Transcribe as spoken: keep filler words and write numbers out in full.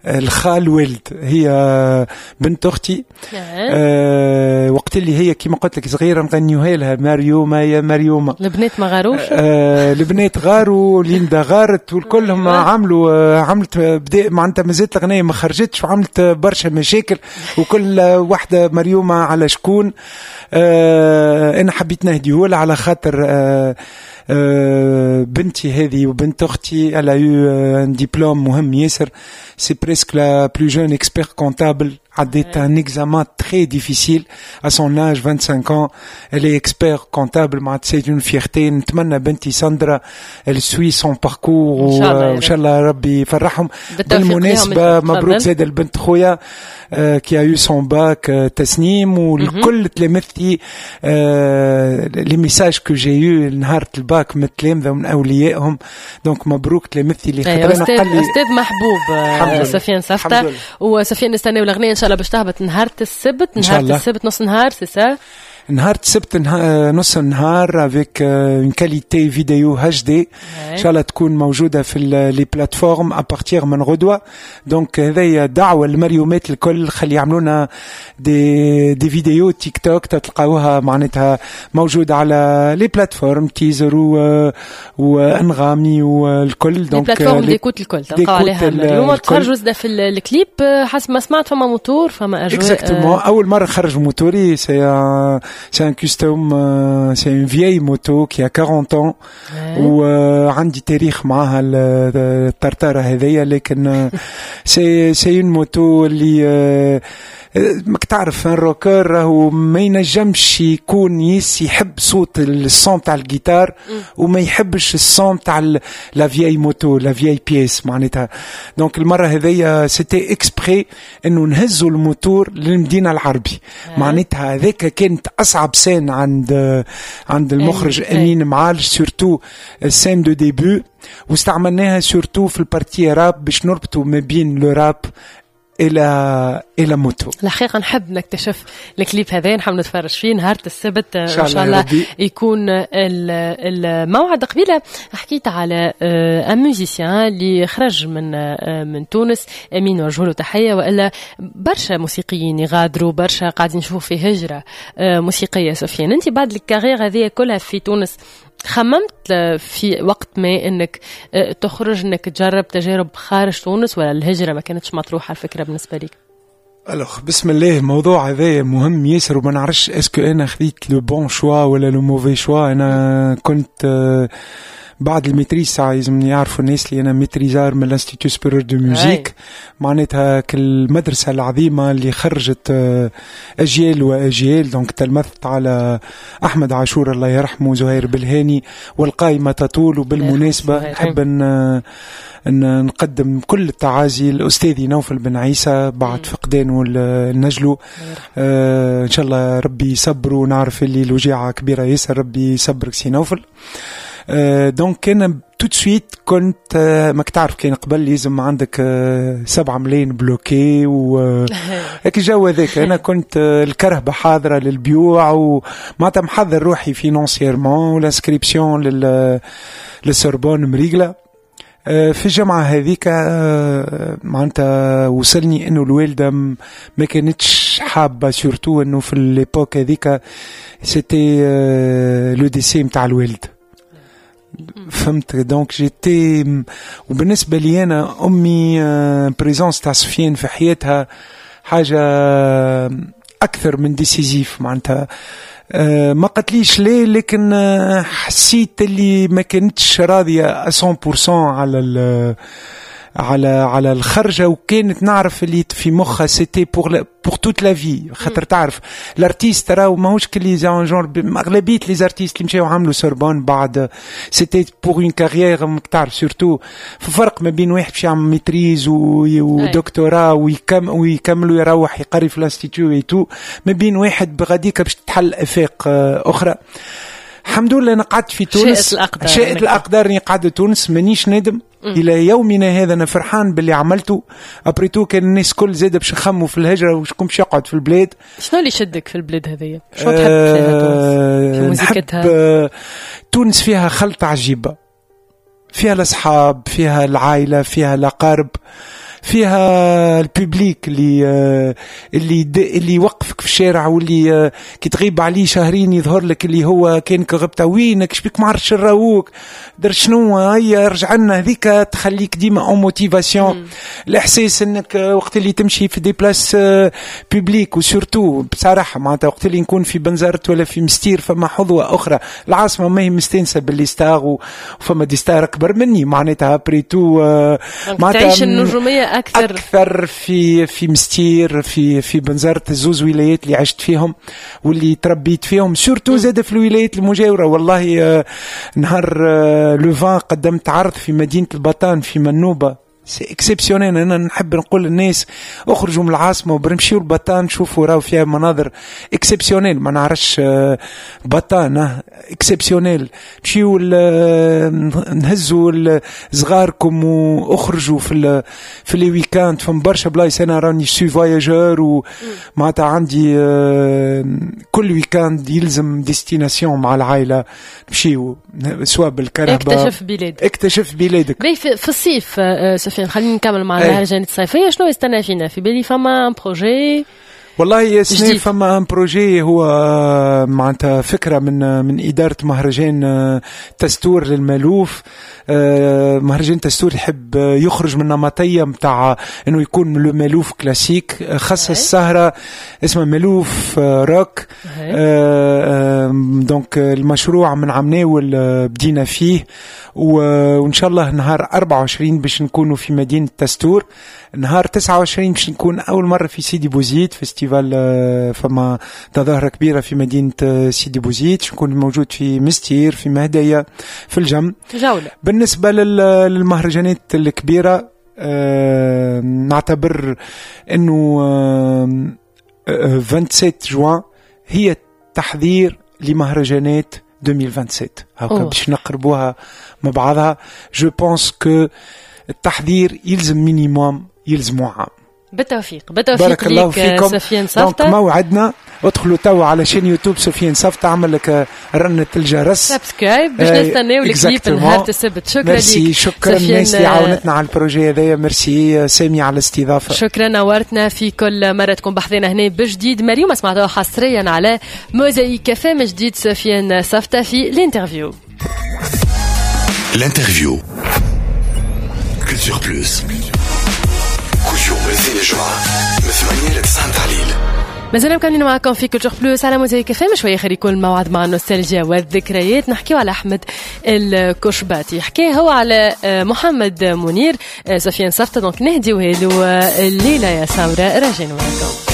الخال ولد، هي بنت أختي. أه وقت اللي هي كما قلت لك صغيرة نغنيوها لها مريومة يا مريومة. البنات ما غاروش؟ أه البنات غاروا، ليندا غارت، والكلهم عملوا عملت بدأ معناتها مازالت الأغنية ما خرجتش وعملت برشا مشاكل، وكل واحدة مريومة على شكون. أه أنا حبيت نهديهولها على خاطر أه أه بنتي هذه وبنت أختي elle a eu un diplôme مهم ياسر. c'est presque la plus jeune expert comptable. عدت un examen très difficile à son âge vingt-cinq ans. elle est expert comptable. c'est une fierté. نتمنى بنتي ساندرا elle suit son parcours وإن شاء الله ربي يفرحهم. بالمناسبة مبروك زاد البنت خويا qui a eu son bac تسنيم، والكل تلامذتي les messages que j'ai eu نهار الباك من التلامذة ومن أوليائهم. دونك مبروك تلامذتي اللي خطرنا قال لي أستاذ محبوب سفيان سفتة. وسفيان نستنى الأغنية إن شاء الله باش تهبط نهار السبت. نهار السبت نص نهار سي سا نهار السبت نص النهار avec une qualité vidéo H D ان شاء الله تكون موجوده في لي بلاتفورم à partir من غدوه. دونك هذه دعوه للمريومات الكل خلي يعملونا دي دي فيديو تيك توك تلقاوها معناتها موجوده على لي بلاتفورم تيزر و وانغامي والكل. دونك لي بلاتفورم ديكوت الكل تلقاو عليها اليوم. تخرجوا زاد في الكليب حسب ما سمعت فما موتور فما اجواء. اكزاكتومون اول مره خرج موتوري. سي c'est un custom euh, c'est une vieille moto qui a quarante ans وعندي تاريخ معها الطرطارة هذية. لكن c'est c'est une moto اللي ماك تعرف الروكر راهو ما ينجمش يكون يس يحب صوت الصوت تاع الجيتار وما يحبش الصوت تاع لا فياي موتو لا فياي بيس معناتها. دونك المره هذيا سيتي اكسبري انه نهزوا الموتور للمدينه العربي. معناتها هذاك كانت اصعب سين عند عند المخرج امين معالج سورتو السين دو ديبي، واستعملناها سورتو في البارتي راب باش نربطوا ما بين لو راب الى الى موتو. الحقيقه نحب نكتشف الكليب هذا، نحب نتفرج فيه نهار السبت ان شاء الله, الله يكون الموعد. قبيله حكيت على اميوزيسيان اللي خرج من من تونس، امين وجه له تحيه، والا برشا موسيقيين يغادروا، برشا قاعدين نشوفوا في هجره موسيقيه. سفيان انت بعد الكارير هذه كلها في تونس خممت في وقت ما انك تخرج انك تجرب تجارب خارج تونس، ولا الهجرة ما كانتش مطروحة الفكرة بالنسبة لك؟ الوغ بسم الله الموضوع هذا مهم ياسر، وما نعرفش اسكو انا خذيت لو بون شوا ولا لو موفي شوا. انا كنت بعد الميتريز ساعة يلزمني يعرفوا الناس اللي أنا ميتريزار من الانستيتو سوبيريور دو ميوزيك، معناتها كالمدرسة العظيمة اللي خرجت أجيال وأجيال. دونك تلمذت على أحمد عاشور الله يرحمه، زهير بالهاني، والقائمة تطول. وبالمناسبة نحب أن أن نقدم كل التعازي لأستاذي نوفل بن عيسى بعد فقدانه النجلو. آه إن شاء الله ربي يصبره، ونعرف اللي الوجيعة كبيرة ياسر، ربي يصبرك سي نوفل. آه دونك أنا توت سويت كنت آه ما كتعرف كان قبل لازم عندك آه سبعة ملايين بلوكي وهيك الجو هذاك. أنا كنت آه الكرهبة حاضرة للبيوع، ومعناتها محضر روحي فينانسيرمون والانسكريبسيون لل للسوربون مريقلة. في الجامعة هذيك معناتها وصلني انه الوالدة ما كانتش حابة، سورتو انه في الإيبوك هذيك سيتي لو ديسي متاع الوالد، فهمت؟ دونك جيتي. وبالنسبة لي انا امي بريزونس تاع سفيان في حياتها حاجة اكثر من ديسيزيف، معناتها أه ما قتليش ليه، لكن أه حسيت اللي ما كانتش راضية مية بالمية على على على الخرجة، وكانت نعرف اللي في مخها سيتي بور بور توت لا في. خاطر تعرف الارتيست راهو ماهوش كلي جون اغلبيه لي زارتيست اللي مشاو عملوا سوربون بعد سيتي بور اون كارير. تعرف سورتو في فرق ما بين واحد باش يعمل ميتريز ودكتوراه ويكم ويكمل ويروح يقري في الانستيتو اي تو، ما بين واحد بغاديك باش تحل افاق اخرى. الحمد لله انا قعدت في تونس، شاءت الاقدار اني قعدت في تونس، مانيش نادم الى يومنا هذا. انا فرحان باللي عملته. ابريتو كان الناس كل زاده باش يخموا في الهجره وشكون باش يقعد في البلاد. شنو اللي شدك في البلاد هذيا؟ شنو تحب فيها تونس في موسيقتها؟ أه تونس فيها خلطه عجيبه، فيها الاصحاب، فيها العائله، فيها الاقارب، فيها الببليك اللي اللي اللي يوقفك في الشارع، واللي كي تغيب عليه شهرين يظهر لك اللي هو كانك غبت وينك شبيك ما عرفش نراوك در شنو هيا رجع لنا. هذيك تخليك ديما اون موتيفاسيون. الاحساس انك وقت اللي تمشي في دي بلاس ببليك، وسورتو بصراحه معناتها وقت اللي نكون في بنزرت ولا في مستير فما حظوه اخرى. العاصمه ما هي مستانسه باللي ستار، وفما دي ستار اكبر مني معناتها بريتو معناتها تعيش النجوميه اكثر اكثر في في مستير، في في بنزرت، الزوز ولايات اللي عشت فيهم واللي تربيت فيهم، سورتو زاد في الولايات المجاوره. والله نهار لو فان قدمت عرض في مدينه البطان في منوبه، سي اكسبسيونيل. انا نحب نقول للناس اخرجوا من العاصمه وبرمشيوا البطان، شوفوا راهو فيها مناظر اكسبسيونيل. ما نعرفش بطان اكسبسيونيل. مشيوا نهزوا صغاركم واخرجوا في في لي ويكاند. فم برشا بلايص انا راني سي فواياجور، ومعناتها عندي كل ويكاند يلزم ديستيناسيون مع العائله نمشيو سواء بالكرهبه. اكتشف بلادك اكتشف بلادك. في الصيف سفيان خلينا نكمل مع المهرجانات الصيفية. شنو يستنى فينا في بالي؟ فما ان بروجي والله سنين، فما ان بروجي هو معناتها فكرة من من إدارة مهرجان تستور للمالوف. مهرجان تستور يحب يخرج من نمطية متاع انه يكون لو مالوف كلاسيك، خصص السهرة اسمها مالوف روك. دونك المشروع من عمناول بدينا فيه، وان شاء الله نهار أربعة وعشرين باش نكونوا في مدينة تستور. نهار تسعة وعشرين باش نكون اول مرة في سيدي بوزيد فيستيفال. فما تظاهرة كبيرة في مدينة سيدي بوزيد، نكون موجود في مستير، في مهدية، في الجم جولة. بالنسبة للمهرجانات الكبيرة أه نعتبر انه أه سبعة وعشرين جوان هي تحضير لمهرجانات ألفين وسبعة وعشرين. هاكا باش نقربوها مع بعضها. جو بونس كو التحضير يلزم مينيموم يلزموا عام. بالتوفيق بالتوفيق. بارك الله فيكم. سفيان صفطة دونك موعدنا ادخلوا توا على شين يوتيوب سفيان صفطة، اعمل لك رنة الجرس سبسكرايب باش نستناو الكليب نهار السبت. شكرا ميرسي ليك. شكرا الناس اللي عاونتنا على البروجي هذايا. ميرسي سامي على الاستضافة. شكرا نورتنا في كل مرة تكون بحثنا هنا بجديد. مريم سمعتوها حصريا على موزايك كافيه من جديد سفيان صفطة في الانترفيو. الانترفيو كولتور بلوس كل يوم الاثنين الجمعة من ثمانية لتسعة تعليل. مازلنا مكملين معكم في كولتور بلوس على موزايك كافيه. شويه خير يكون الموعد مع النوستالجيا والذكريات. نحكيو على احمد الكشباتي، حكى هو على محمد منير. سفيان صفطة دونك نهديوها له الليله يا ساوره. راجعين معكم.